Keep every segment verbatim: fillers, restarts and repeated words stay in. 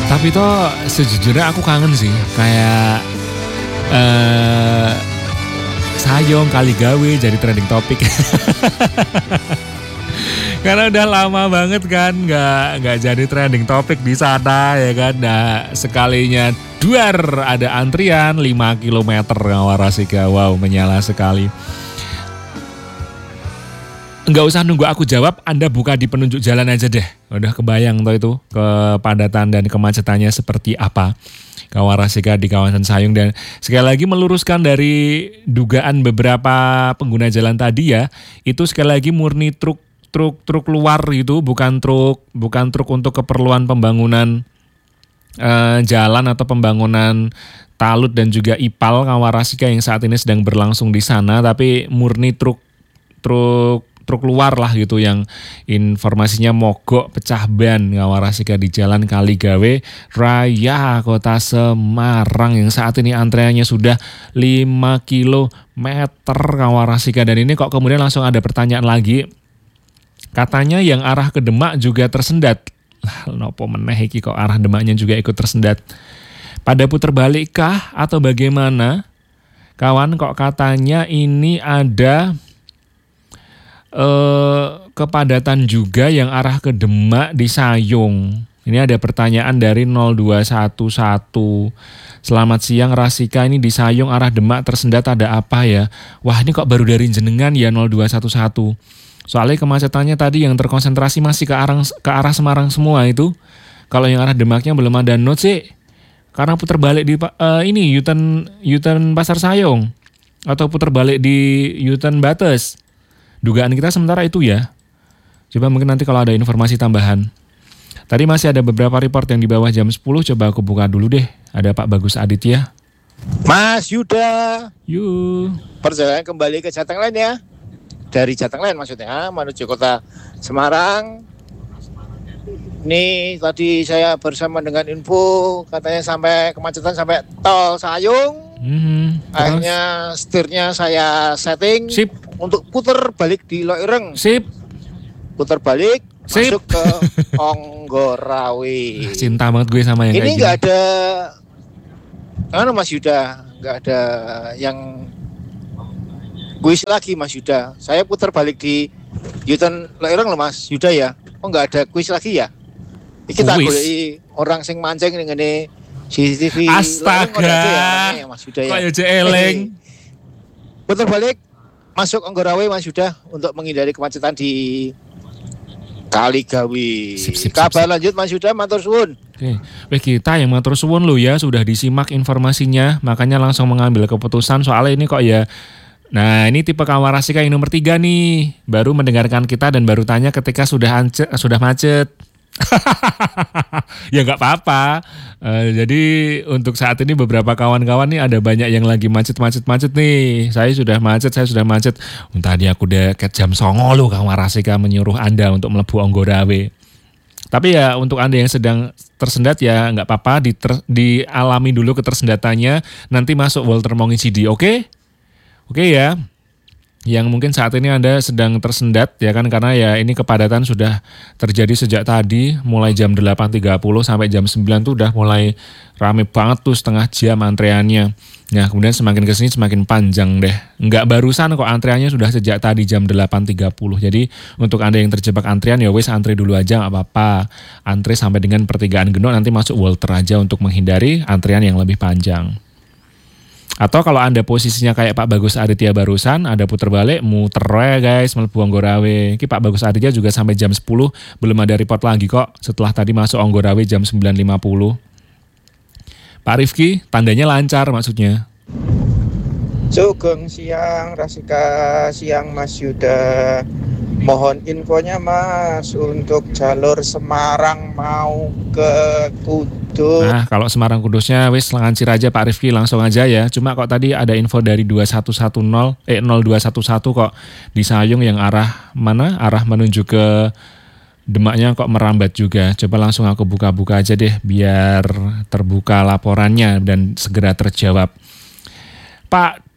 Tapi toh sejujurnya aku kangen sih. Kayak uh, Sayong kali gawe jadi trending topik. Karena udah lama banget kan nggak nggak jadi trending topik di sana ya kan. Nah sekalinya duar ada antrian lima kilometer Kawarasika. Wow, menyala sekali. Nggak usah nunggu aku jawab, Anda buka di penunjuk jalan aja deh. Udah kebayang toh itu kepadatan dan kemacetannya seperti apa Kawarasika di kawasan Sayong. Dan sekali lagi meluruskan dari dugaan beberapa pengguna jalan tadi ya, itu sekali lagi murni truk truk truk luar gitu, bukan truk bukan truk untuk keperluan pembangunan uh, jalan atau pembangunan talut dan juga ipal Kawarasika yang saat ini sedang berlangsung di sana, tapi murni truk truk truk luar lah gitu yang informasinya mogok pecah ban Kawarasika di Jalan Kaligawe Raya Kota Semarang yang saat ini antreannya sudah lima kilometer Kawarasika. Dan ini kok kemudian langsung ada pertanyaan lagi, katanya yang arah ke Demak juga tersendat. Lah nopo meneh iki kok arah Demaknya juga ikut tersendat. Pada putar balik kah atau bagaimana? Kawan, kok katanya ini ada Uh, kepadatan juga yang arah ke Demak di Sayong. Ini ada pertanyaan dari nol dua satu satu. Selamat siang Rasika, ini di Sayong arah Demak tersendat ada apa ya? Wah ini kok baru dari jenengan ya nol dua satu satu. Soalnya kemacetannya tadi yang terkonsentrasi masih ke arah ke arah Semarang semua itu. Kalau yang arah Demaknya belum ada note sih. Karena putar balik di uh, ini U-turn U-turn Pasar Sayong atau putar balik di U-turn Bates. Dugaan kita sementara itu ya. Coba mungkin nanti kalau ada informasi tambahan. Tadi masih ada beberapa report yang di bawah jam sepuluh. Coba aku buka dulu deh. Ada Pak Bagus Aditya. Mas Yuda. Yuk. Perjalanan kembali ke Jateng Line ya. Dari Jateng Line maksudnya menuju kota Semarang. Ini tadi saya bersama dengan info katanya sampai kemacetan sampai tol Sayung. Mm-hmm. Akhirnya setirnya saya setting. Sip. Untuk putar balik di Loireng. Sip. Putar balik. Sip. Masuk ke Onggorawe. Cinta banget gue sama yang ini kayak gini. Ini gak ada anu Mas Yuda, gak ada yang kuis lagi Mas Yuda. Saya putar balik di U-turn Loireng loh Mas Yuda ya. Oh gak ada kuis lagi ya. Ini kita goleki orang sing mancing ngene C C T V. Astaga. Ya, Mas Yuda ya. Kok ya eleng. Putar balik masuk Onggorawe Mas Yuda untuk menghindari kemacetan di Kaligawe. Sip, sip, Kabar sip, sip. lanjut Mas Yuda, matur suwun. Oke, weh kita yang matur suwun lo ya, sudah disimak informasinya, makanya langsung mengambil keputusan soalnya ini kok ya. Nah ini tipe Kawarasika yang nomor tiga nih, baru mendengarkan kita dan baru tanya ketika sudah ance, sudah macet. Ya nggak apa-apa. Uh, jadi untuk saat ini beberapa kawan-kawan nih ada banyak yang lagi macet-macet-macet nih. Saya sudah macet, saya sudah macet. Tadi aku udah ke jam songo loh Kawarasika menyuruh Anda untuk melebu Onggorawe. Tapi ya untuk Anda yang sedang tersendat ya nggak apa-apa, diter, dialami dulu ketersendatannya. Nanti masuk Walter Mongicidi, oke? Okay? Oke okay ya. Yang mungkin saat ini Anda sedang tersendat ya kan, karena ya ini kepadatan sudah terjadi sejak tadi mulai jam delapan tiga puluh sampai jam sembilan tuh udah mulai rame banget tuh setengah jam antreannya. Nah kemudian semakin kesini semakin panjang deh. Nggak barusan kok antreannya sudah sejak tadi jam delapan tiga puluh. Jadi untuk Anda yang terjebak antrian ya wes antri dulu aja nggak apa-apa. Antri sampai dengan pertigaan Genok, nanti masuk Walter aja untuk menghindari antrian yang lebih panjang. Atau kalau Anda posisinya kayak Pak Bagus Aditya barusan, Anda putar balik, muter ya guys, melebu Onggorawe. Ki Pak Bagus Aditya juga sampai jam sepuluh, belum ada report lagi kok setelah tadi masuk Onggorawe jam sembilan lima puluh. Pak Rifki, tandanya lancar maksudnya. Sugeng siang, Rasika, siang Mas Yuda. Mohon infonya Mas untuk jalur Semarang mau ke Kudus. Nah kalau Semarang Kudusnya wis lancir aja Pak Rifki, langsung aja ya. Cuma kok tadi ada info dari dua satu satu nol eh nol dua satu satu kok di Sayong yang arah mana? Arah menuju ke Demaknya kok merambat juga. Coba langsung aku buka-buka aja deh biar terbuka laporannya dan segera terjawab. Pak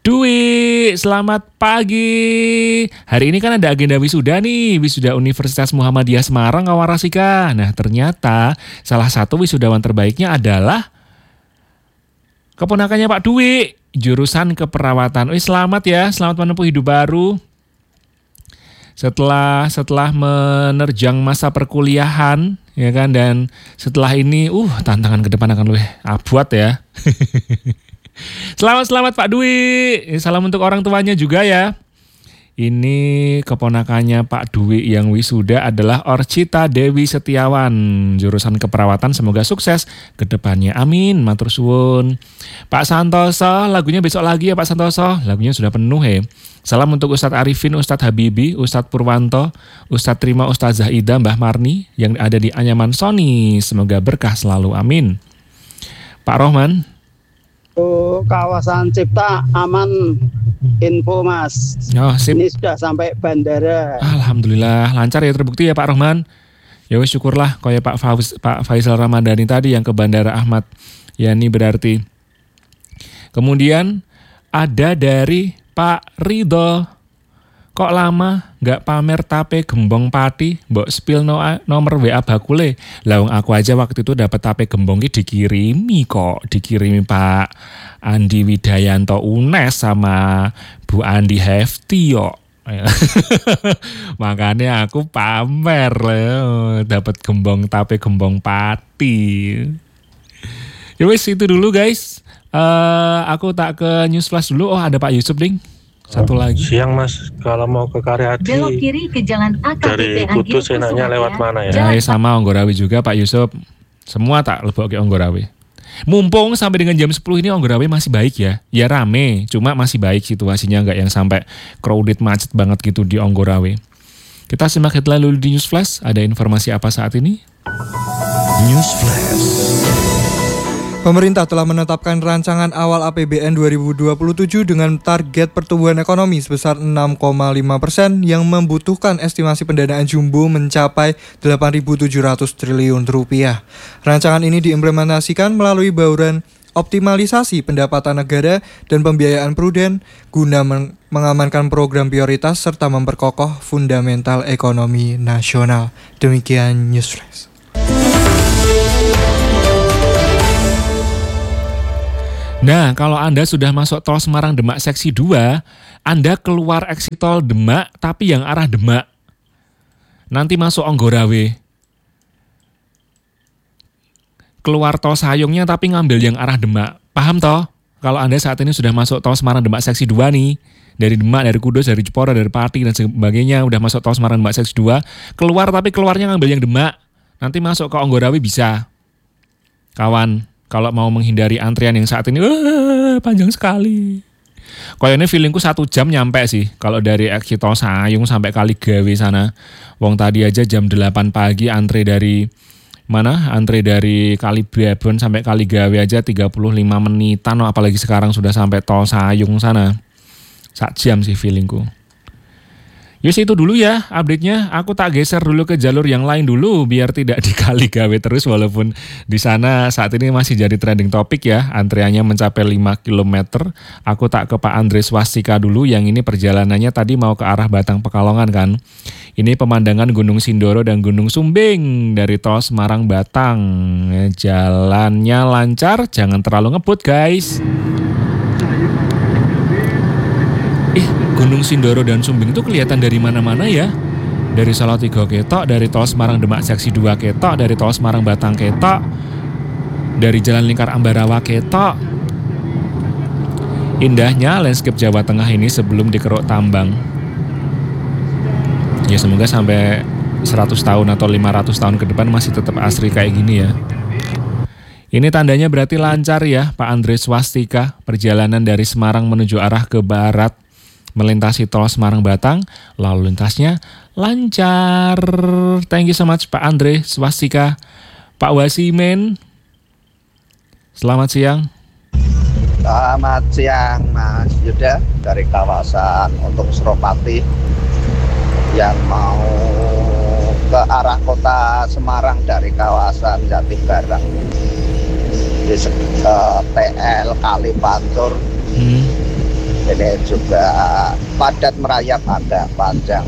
Dwi, selamat pagi. Hari ini kan ada agenda wisuda nih, wisuda Universitas Muhammadiyah Semarang kawan Rasika. Nah ternyata salah satu wisudawan terbaiknya adalah keponakannya Pak Dwi, jurusan keperawatan. Wih, selamat ya, selamat menempuh hidup baru. Setelah setelah menerjang masa perkuliahan, ya kan, dan setelah ini, uh tantangan ke depan akan lebih abot ya. Selamat selamat Pak Dwi. Salam untuk orang tuanya juga ya. Ini keponakannya Pak Dwi yang wisuda adalah Orcita Dewi Setiawan, jurusan keperawatan. Semoga sukses ke depannya. Amin. Matur suwun. Pak Santoso, lagunya besok lagi ya Pak Santoso. Lagunya sudah penuh ya. Salam untuk Ustadz Arifin, Ustadz Habibi, Ustadz Purwanto, Ustadz Trima, Ustadz Zahida, Mbah Marni yang ada di Anyaman Sony. Semoga berkah selalu. Amin. Pak Rohman. Oh, kawasan Cipta aman, info Mas. Oh, sip. Ini sudah sampai bandara. Alhamdulillah lancar ya, terbukti ya Pak Rohman. Ya wis syukurlah kayak Pak Faiz, Pak Faisal Ramadhani tadi yang ke Bandara Ahmad Yani berarti. Kemudian ada dari Pak Ridho. Kok lama nggak pamer tape gembong pati, mbok spill no, nomor W A bakule. Lawang aku aja waktu itu dapat tape gembong ki dikirimi kok, dikirimi Pak Andi Widayanto U N E S sama Bu Andi Hefti yo. Makanya aku pamer loh, dapat gembong tape gembong pati. Ya wis itu dulu guys. Uh, aku tak ke news flash dulu. Oh ada Pak Yusuf ding. Satu lagi. Siang Mas, kalau mau ke Karyadi belok kiri ke jalan A K P P dari Kudus enaknya lewat mana ya? Ya sama Onggorawi juga Pak Yusuf. Semua tak lebok ke Onggorawi. Mumpung sampai dengan jam sepuluh ini Onggorawi masih baik ya. Ya rame, cuma masih baik situasinya, nggak yang sampai crowded macet banget gitu di Onggorawi. Kita simak headline dulu di News Flash. Ada informasi apa saat ini? News Flash. Pemerintah telah menetapkan rancangan awal A P B N dua ribu dua puluh tujuh dengan target pertumbuhan ekonomi sebesar enam koma lima persen yang membutuhkan estimasi pendanaan jumbo mencapai delapan ribu tujuh ratus triliun rupiah. Rancangan ini diimplementasikan melalui bauran optimalisasi pendapatan negara dan pembiayaan pruden guna men- mengamankan program prioritas serta memperkokoh fundamental ekonomi nasional. Demikian News Flash. Nah, kalau Anda sudah masuk tol Semarang Demak seksi dua, Anda keluar exit tol Demak tapi yang arah Demak. Nanti masuk Onggorawe. Keluar tol Sayungnya tapi ngambil yang arah Demak. Paham toh? Kalau Anda saat ini sudah masuk tol Semarang Demak seksi dua nih, dari Demak, dari Kudus, dari Jepara, dari Pati dan sebagainya, udah masuk tol Semarang Demak seksi dua, keluar tapi keluarnya ngambil yang Demak. Nanti masuk ke Onggorawe bisa. Kawan, kalau mau menghindari antrian yang saat ini wah, panjang sekali. Kayaknya feelingku satu jam nyampe sih. Kalau dari exit tol Sayung sampai Kaligawe sana. Wong tadi aja jam delapan pagi antre dari mana? Antre dari Kalibabon sampai Kaligawe aja tiga puluh lima menitan. Apalagi sekarang sudah sampai tol Sayung sana. Sak jam sih feelingku. Yus itu dulu ya update-nya. Aku tak geser dulu ke jalur yang lain dulu biar tidak di Kaligawe terus, walaupun di sana saat ini masih jadi trending topik ya. Antriannya mencapai lima kilometer. Aku tak ke Pak Andre Swastika dulu, yang ini perjalanannya tadi mau ke arah Batang Pekalongan kan. Ini pemandangan Gunung Sindoro dan Gunung Sumbing dari tol Semarang Batang. Jalannya lancar, jangan terlalu ngebut guys. Eh, Gunung Sindoro dan Sumbing itu kelihatan dari mana-mana ya. Dari Salatiga ketok, dari tol Semarang Demak seksi dua ketok, dari tol Semarang Batang ketok, dari Jalan Lingkar Ambarawa ketok. Indahnya landscape Jawa Tengah ini sebelum dikeruk tambang. Ya semoga sampai seratus tahun atau lima ratus tahun ke depan masih tetap asri kayak gini ya. Ini tandanya berarti lancar ya Pak Andre Swastika. Perjalanan dari Semarang menuju arah ke barat melintasi tol Semarang Batang, lalu lintasnya lancar. Thank you so much Pak Andre Swastika. Pak Wasimen, selamat siang. Selamat siang Mas Yuda, dari kawasan untuk Suropati yang mau ke arah kota Semarang dari kawasan Jatibarang di uh, T L Kalipantur. Hmm. Ini juga padat merayap agak panjang.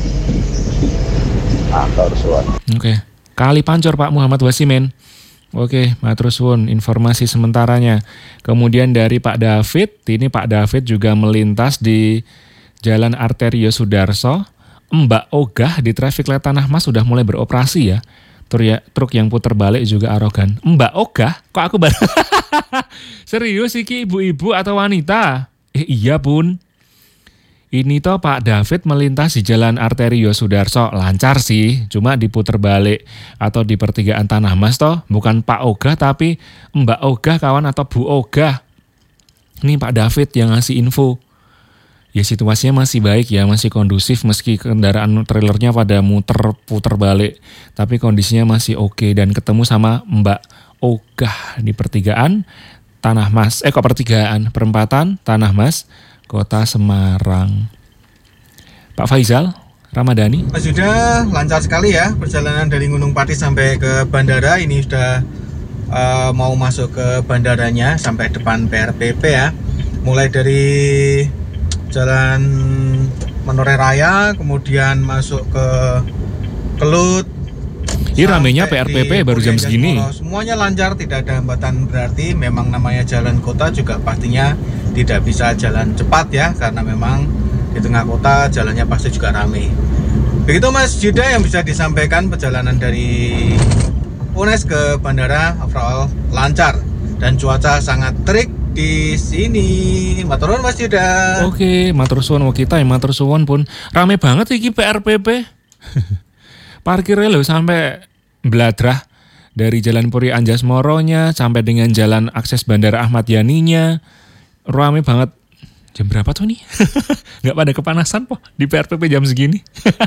Matur suwun. Oke, Kali Pancor Pak Muhammad Wasimen. Oke, matur suwun informasi sementaranya. Kemudian dari Pak David, ini Pak David juga melintas di Jalan Arterio Sudarso. Mbak Ogah di traffic light Tanah Mas sudah mulai beroperasi ya. Truk, ya, truk yang putar balik juga arogan. Mbak Ogah? Kok aku baru... Serius iki ibu-ibu atau wanita? Eh iya Bun. Ini toh Pak David melintas di Jalan Arterio Sudarso. Lancar sih, cuma diputar balik atau di pertigaan Tanah Mas toh. Bukan Pak Ogah tapi Mbak Ogah kawan atau Bu Ogah. Ini Pak David yang ngasih info. Ya situasinya masih baik ya, masih kondusif meski kendaraan trailernya pada muter-puter balik. Tapi kondisinya masih oke dan ketemu sama Mbak Ogah di pertigaan Tanah Mas. Eh kok pertigaan? Perempatan Tanah Mas, Kota Semarang. Pak Faizal Ramadhani. Mas Yuda, lancar sekali ya perjalanan dari Gunung Pati sampai ke bandara. Ini sudah uh, mau masuk ke bandaranya sampai depan P R P P ya. Mulai dari Jalan Menoreh Raya, kemudian masuk ke Kelut. Ini ramenya P R P P baru jam segini. Semuanya lancar, tidak ada hambatan berarti. Memang namanya jalan kota juga pastinya tidak bisa jalan cepat ya, karena memang di tengah kota jalannya pasti juga ramai. Begitu Mas Yuda yang bisa disampaikan perjalanan dari U N E S ke bandara overall lancar dan cuaca sangat terik di sini. Matur suwun Mas Yuda. Oke, matur suwun kita yang matur suwun pun rame banget iki P R P P. Parkirnya loh sampai beladrah dari Jalan Puri Anjasmoronya sampai dengan jalan akses Bandara Ahmad Yani-nya. Rame banget. Jam berapa tuh nih? Nggak pada kepanasan po di P R P P jam segini.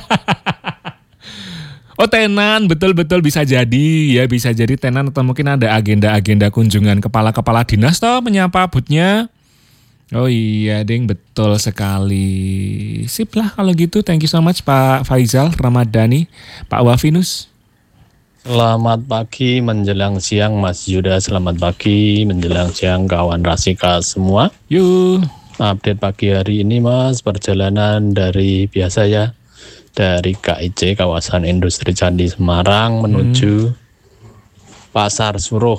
Oh tenan, betul-betul bisa jadi ya, bisa jadi tenan atau mungkin ada agenda-agenda kunjungan kepala-kepala dinas toh menyapa butnya. Oh iya ding, betul sekali. Sip lah kalau gitu, thank you so much Pak Faizal Ramadhani, Pak Wafinus. Selamat pagi menjelang siang Mas Yuda, selamat pagi menjelang siang kawan Rasika semua. Yuk. Update pagi hari ini Mas, perjalanan dari biasa ya, dari K I C kawasan industri Candi Semarang menuju hmm. Pasar Suruh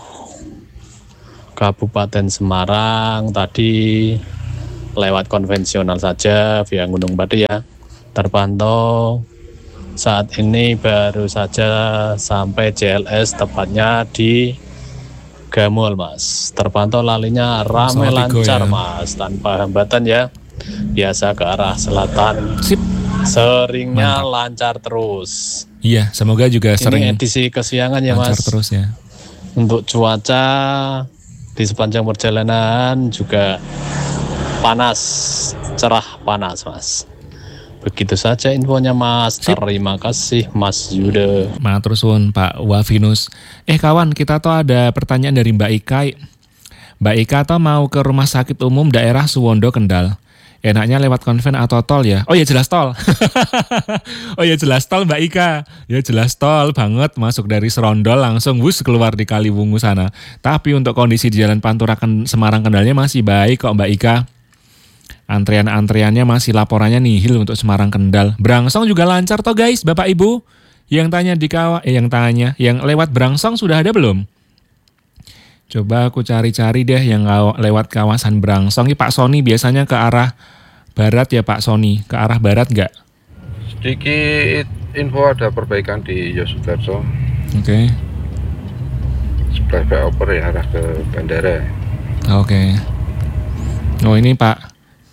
Kabupaten Semarang. Tadi lewat konvensional saja via Gunung Pati ya, terpantau saat ini baru saja sampai J L S tepatnya di Gamul Mas. Terpantau lalinya ramai lancar ya. Mas, tanpa hambatan ya, biasa ke arah selatan. Sip. Seringnya Mantap. Lancar terus. Iya, semoga juga ini sering edisi kesiangan ya lancar Mas. terus ya. Untuk cuaca di sepanjang perjalanan juga panas, cerah panas Mas. Begitu saja infonya Mas. Sip. Terima kasih Mas Yuda. Matur suwun Pak Wafinus. Eh kawan, kita tuh ada pertanyaan dari Mbak Ika. Mbak Ika tuh mau ke Rumah Sakit Umum Daerah Suwondo Kendal. Enaknya lewat konven atau tol ya? Oh ya jelas tol. Oh ya jelas tol Mbak Ika. Ya jelas tol banget, masuk dari Serondol langsung wus keluar di Kaliwungu sana. Tapi untuk kondisi di Jalan Pantura Semarang Kendalnya masih baik kok Mbak Ika. Antrian-antriannya masih, laporannya nihil untuk Semarang Kendal. Brangsong juga lancar toh guys, Bapak Ibu. Yang tanya di kawa, eh yang tanya, yang lewat Brangsong sudah ada belum? Coba aku cari-cari deh yang lewat kawasan Brangsong. Ini Pak Sony biasanya ke arah barat ya Pak Sony, ke arah barat nggak? Sedikit info ada perbaikan di Yosudarso. Oke. Okay. Sebelah flyover ya arah ke bandara. Oke. Okay. Oh ini Pak.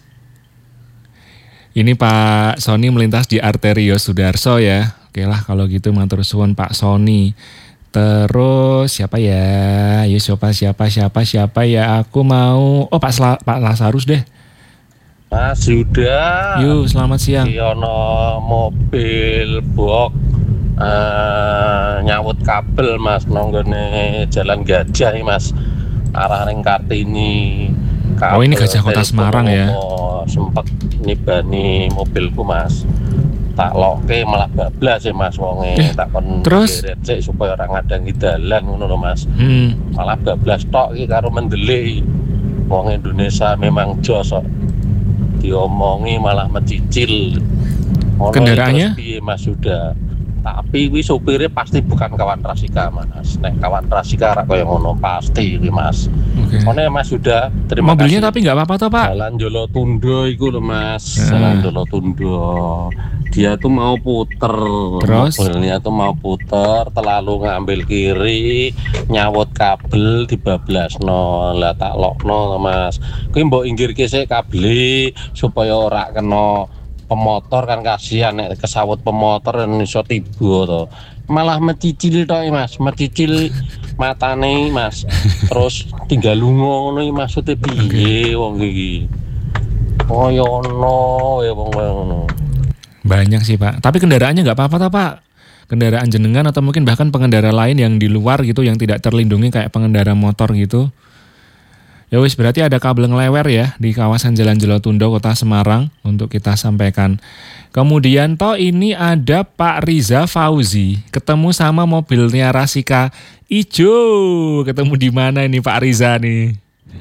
Ini Pak Sony melintas di Arterio Sudarso ya. Oke lah kalau gitu matur suwun Pak Sony. Terus siapa ya? Ya siapa siapa siapa siapa ya? Aku mau oh Pak Sla, Pak Lasarus deh. Mas Yuda. Yuk selamat siang. Ono mobil box uh, nyawut kabel Mas nonggone Jalan Gajah Mas, arah ring Kartini. Kabel oh ini Gajah Kota Semarang ya. Sempat nibani mobilku Mas. Tak loke malah bablas ya Mas wonge eh, tak kon terus cek supaya orang ngadangi dalan ngono lho Mas. Hmm. Malah bablas tok iki karo mendelik. Wong Indonesia memang jos kok. diomongi malah mencicil. Ono Kendaraannya? terus piye Mas Yuda? Tapi wi sopirnya pasti bukan kawan Rasika Mas. Nek kawan Rasika rak kaya ngono pasti iki Mas. Oke. Ono ya Mas Yuda, terima Mobilnya kasih. tapi nggak apa-apa toh Pak? Jalan Jolotundo iku lho Mas. Nah. Jalan Jolotundo. Dia tuh mau puter. Terus? Mobilnya tuh mau puter, terlalu ngambil kiri, nyawut kabel dibablasno. Lah tak lokno Mas. Kuwi mbok inggirke sik kabel supaya ora kena pemotor kan kasihan nek kesawut pemotor dan iso tiba to. Malah mencicil tok Mas, mencicil matane Mas. Terus tinggal lunga ngono iki maksude piye wong iki. Oh ya ono ya wong ngono. Banyak sih Pak. Tapi kendaraannya nggak apa-apa toh Pak? Kendaraan jenengan atau mungkin bahkan pengendara lain yang di luar gitu yang tidak terlindungi kayak pengendara motor gitu. Ya wis berarti ada kabel ngelewer ya di kawasan Jalan Jolotundo Kota Semarang untuk kita sampaikan. Kemudian toh ini ada Pak Riza Fauzi ketemu sama mobilnya Rasika ijo. Ketemu di mana ini Pak Riza nih?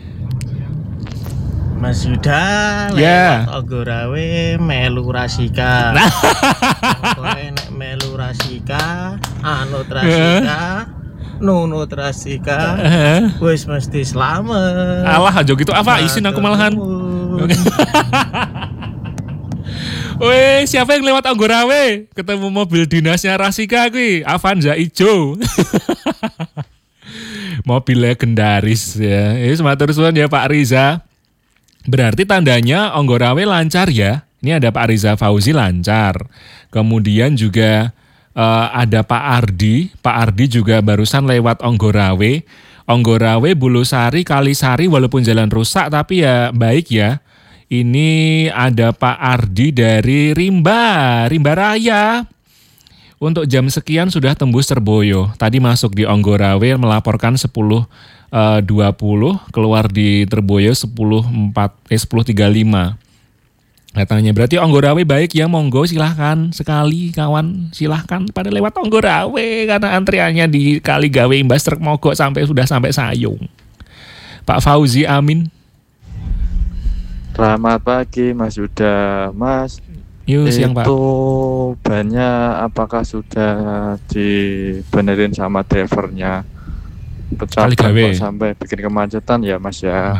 Mas Yuda Ya. lewat Ogorawe melu Rasika. Pokoke nek melu Rasika, anut Rasika, nunut Rasika, wis mesti selamat. Alah aja gitu apa isin aku malahan. Weh, siapa yang lewat Anggorawe? Ketemu mobil dinasnya Rasika kuwi, Avanza ijo. Mobil legendaris ya. Ini sematur suwun ya Pak Riza. Berarti tandanya Anggorawe lancar ya. Ini ada Pak Riza Fauzi lancar. Kemudian juga uh, ada Pak Ardi. Pak Ardi juga barusan lewat Anggorawe. Anggorawe, Bulusari, Kalisari walaupun jalan rusak tapi ya baik ya. Ini ada Pak Ardi dari Rimba, Rimba Raya. Untuk jam sekian sudah tembus Terboyo. Tadi masuk di Anggorawe melaporkan sepuluh dua puluh, keluar di Terboyo sepuluh empat eh sepuluh tiga puluh lima. Katanya berarti Anggorawe baik ya, monggo silahkan sekali kawan, silahkan pada lewat Anggorawe karena antriannya di Kaligawe imbas truk mogok sampai sudah sampai Sayung. Pak Fauzi Amin. Selamat pagi Mas Yuda, Mas. Yuk, siang, Pak. Itu bannya apakah sudah dibenerin sama drivernya? Pecah Kaligawe. sampai bikin kemacetan ya Mas ya.